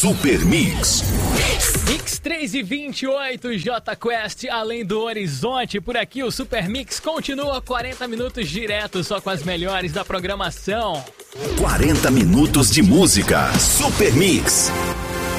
Super Mix. Mix 3h28, J Quest, além do horizonte. Por aqui o Super Mix continua 40 minutos direto, só com as melhores da programação. 40 minutos de música. Super Mix.